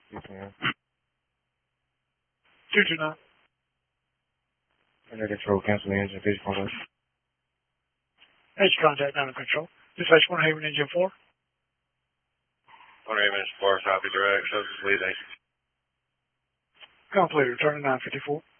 Yes, ma'am. 229. Under control, cancel the engine, fish point. That's contact under control. Dispatch 1 Haven Engine 4. 1 Haven Engine 4, copy direct, shows us lead agent. Complete, return to 954.